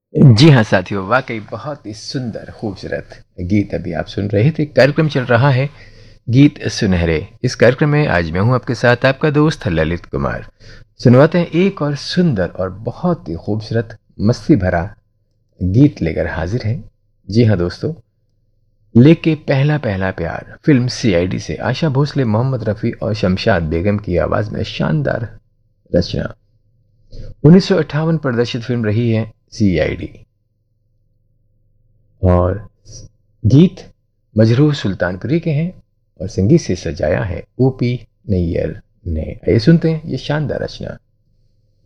जी हाँ साथियों, वाकई बहुत ही सुंदर खूबसूरत गीत अभी आप सुन रहे थे। कार्यक्रम चल रहा है गीत सुनहरे। इस कार्यक्रम में आज मैं हूं आपके साथ, आपका दोस्त ललित कुमार। सुनवाते हैं एक और सुंदर और बहुत ही खूबसूरत मस्ती भरा गीत लेकर हाजिर है। जी हाँ दोस्तों, लेके पहला पहला प्यार फिल्म सीआईडी से आशा भोसले, मोहम्मद रफ़ी और शमशाद बेगम की आवाज में शानदार रचना। 1958 प्रदर्शित फिल्म रही है सीआईडी। और गीत मजरूह सुल्तानपुरी के हैं और संगीत से सजाया है ओपी नैयर ने। आइए सुनते हैं ये शानदार रचना।